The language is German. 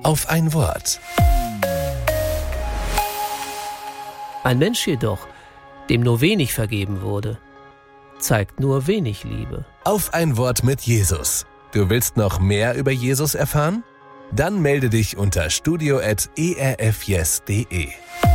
auf ein Wort. Ein Mensch jedoch, dem nur wenig vergeben wurde, zeigt nur wenig Liebe. Auf ein Wort mit Jesus. Du willst noch mehr über Jesus erfahren? Dann melde dich unter studio@erfyes.de.